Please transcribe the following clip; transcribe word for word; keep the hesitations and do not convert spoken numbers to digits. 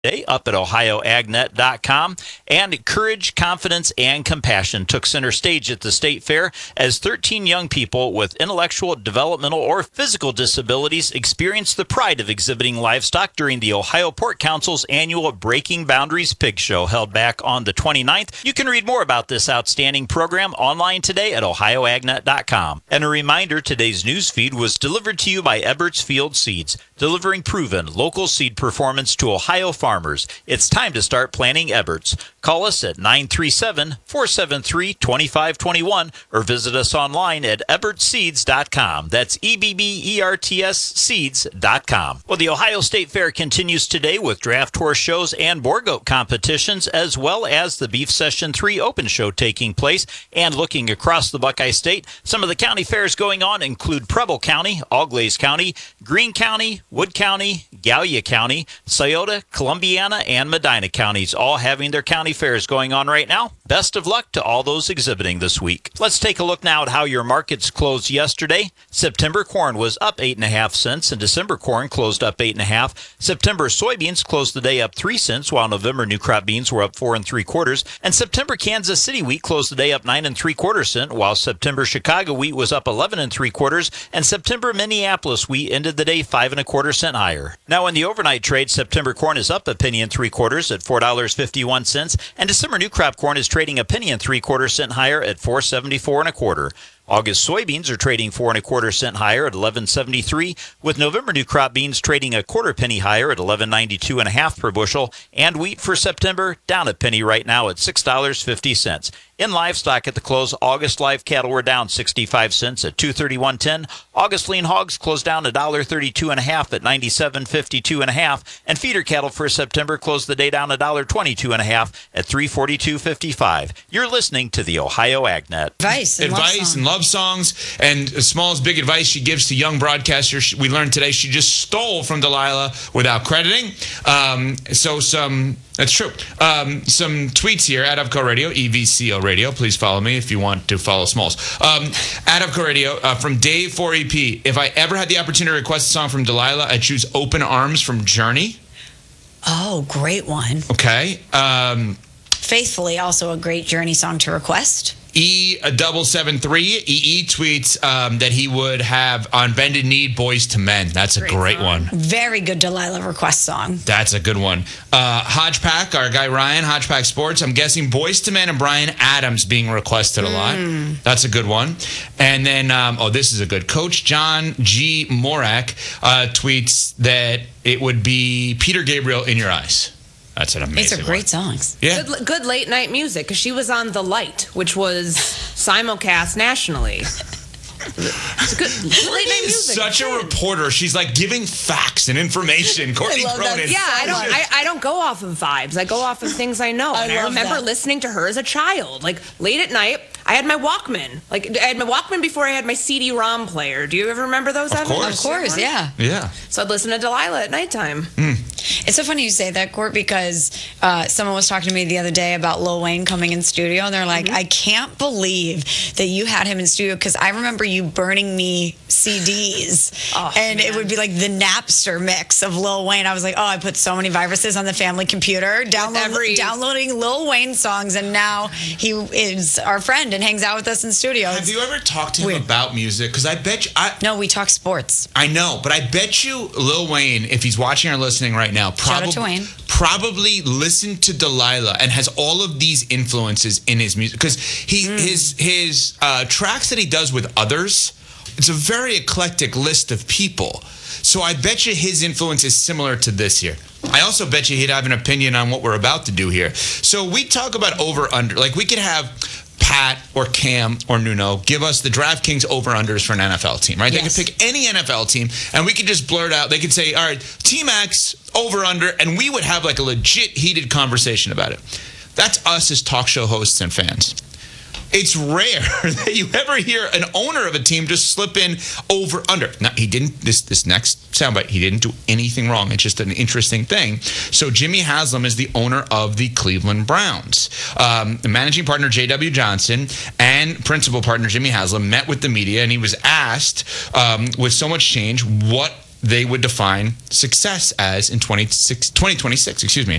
Today up at ohio ag net dot com. And courage, confidence, and compassion took center stage at the state fair as thirteen young people with intellectual, developmental, or physical disabilities experienced the pride of exhibiting livestock during the Ohio Pork Council's annual Breaking Boundaries Pig Show held back on the twenty-ninth. You can read more about this outstanding program online today at ohio ag net dot com. And a reminder, today's news feed was delivered to you by Eberts Field Seeds, delivering proven local seed performance to Ohio farmers. Farmers. It's time to start planting Eberts. Call us at nine three seven, four seven three, two five two one or visit us online at eberts seeds dot com. That's E B B E R T S seeds dot com. Well, the Ohio State Fair continues today with draft horse shows and boar goat competitions, as well as the Beef Session three Open Show taking place. And looking across the Buckeye State, some of the county fairs going on include Preble County, Auglaize County, Greene County, Wood County, Gallia County, Scioto, Columbiana, and Medina counties, all having their county fairs going on right now. Best of luck to all those exhibiting this week. Let's take a look now at how your markets closed yesterday. September corn was up eight and a half cents, and December corn closed up eight and a half. September soybeans closed the day up three cents, while November new crop beans were up four and three quarters. And September Kansas City wheat closed the day up nine and three quarter cent, while September Chicago wheat was up eleven and three quarters, and September Minneapolis wheat ended the day five and a quarter cent higher. Now in the overnight trade, September corn is up a penny and three quarters at four dollars and fifty-one cents, and December new crop corn is trading a penny and three quarter cent higher at four seventy-four and a quarter. August soybeans are trading four and a quarter cent higher at eleven seventy-three, with November new crop beans trading a quarter penny higher at eleven ninety-two and a half per bushel, and wheat for September down a penny right now at six dollars and fifty cents. In livestock at the close, August live cattle were down sixty-five cents at two thirty-one ten. August lean hogs closed down one dollar and thirty-two and a half at ninety-seven fifty-two and a half, and feeder cattle for September closed the day down one dollar and twenty-two and a half at three forty-two fifty-five. You're listening to the Ohio AgNet. Advice and advice love and love songs, and Small's big advice she gives to young broadcasters. We learned today she just stole from Delilah without crediting. Um, so some. That's true. Um, some tweets here at Avco Radio, E V C O Radio. Please follow me if you want to follow Smalls. Um, at Avco Radio, uh, from Dave four E P. If I ever had the opportunity to request a song from Delilah, I'd choose Open Arms from Journey. Oh, great one. Okay. Um, Faithfully, also a great Journey song to request. E double seven three E E tweets um, that he would have on Bended Knee, Boys to Men. That's a great, great one. Very good Delilah request song. That's a good one. Uh, Hodgepack, our guy Ryan, Hodgepack Sports. I'm guessing Boys to Men and Bryan Adams being requested a lot. Mm. That's a good one. And then, um, oh, this is a good. Coach John G. Morak uh, tweets that it would be Peter Gabriel, In Your Eyes. That's an amazing These are great one. songs. Yeah. Good, good late night music, because she was on The Light, which was simulcast nationally. It's good late night music. Such a reporter. She's like giving facts and information. Courtney Cronin. Yeah, I don't. I, I don't go off of vibes. I go off of things I know. I and I remember that. listening to her as a child, like late at night. I had my Walkman. Like I had my Walkman before I had my C D ROM player. Do you ever remember those? Of course. Of course, yeah. Yeah. So I'd listen to Delilah at nighttime. Mm. It's so funny you say that, Court, because uh, someone was talking to me the other day about Lil Wayne coming in studio, and they're like, mm-hmm. I can't believe that you had him in studio, because I remember you burning me C Ds, oh, and man. it would be like the Napster mix of Lil Wayne. I was like, oh, I put so many viruses on the family computer, download, Every... downloading Lil Wayne songs, and now he is our friend and hangs out with us in studio. Have it's you ever talked to him weird. about music? Because I bet you... I, no, we talk sports. I know, but I bet you Lil Wayne, if he's watching or listening right now, Shout out to probably, Wayne. probably listened to Delilah and has all of these influences in his music. Because he mm. his, his uh, tracks that he does with others, it's a very eclectic list of people. So I bet you his influence is similar to this here. I also bet you he'd have an opinion on what we're about to do here. So we talk about over-under. Like, we could have Pat or Cam or Nuno give us the DraftKings over-unders for an N F L team, right? Yes. They could pick any N F L team, and we could just blurt out. They could say, all right, Team X, over-under, and we would have like a legit heated conversation about it. That's us as talk show hosts and fans. It's rare that you ever hear an owner of a team just slip in over under. Now, he didn't, this this next soundbite, he didn't do anything wrong. It's just an interesting thing. So Jimmy Haslam is the owner of the Cleveland Browns. Um, the managing partner, J W Johnson, and principal partner, Jimmy Haslam, met with the media, and he was asked, um, with so much change, what they would define success as in twenty twenty-six, excuse me,